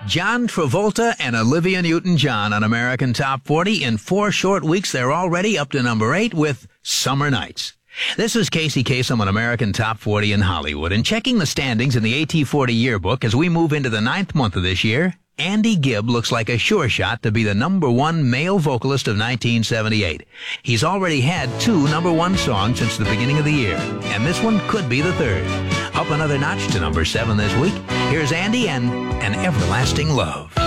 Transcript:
John Travolta and Olivia Newton-John on American Top 40. In 4 short weeks, they're already up to number 8 with Summer Nights. This is Casey Kasem on American Top 40 in Hollywood. And checking the standings in the AT40 yearbook as we move into the 9th month of this year, Andy Gibb looks like a sure shot to be the number 1 male vocalist of 1978. He's already had 2 number 1 songs since the beginning of the year, and this one could be the 3rd. Up another notch to number 7 this week, here's Andy and An Everlasting Love.